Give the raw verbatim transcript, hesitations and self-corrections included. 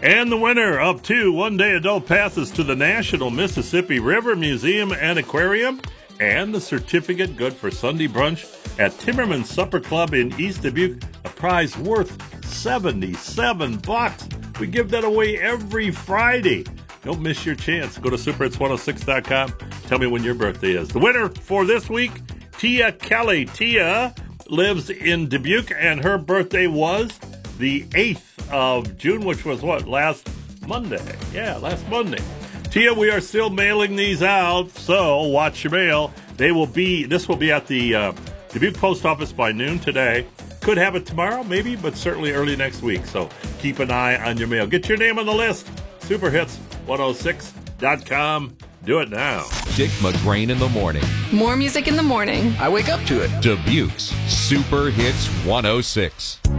And the winner of two one-day adult passes to the National Mississippi River Museum and Aquarium, and the certificate good for Sunday brunch at Timmerman's Supper Club in East Dubuque, a prize worth seventy-seven bucks. We give that away every Friday. Don't miss your chance. Go to super hits one oh six dot com. Tell me when your birthday is. The winner for this week, Tia Kelly. Tia lives in Dubuque, and her birthday was the eighth of June, which was what, last Monday? Yeah, last Monday. Tia, we are still mailing these out, so watch your mail. They will be, this will be at the uh, Dubuque Post Office by noon today. Could have it tomorrow, maybe, but certainly early next week. So keep an eye on your mail. Get your name on the list. super hits one oh six dot com. Do it now. Dick McGrain in the morning. More music in the morning. I wake up to it. Dubuque's Super Hits one oh six.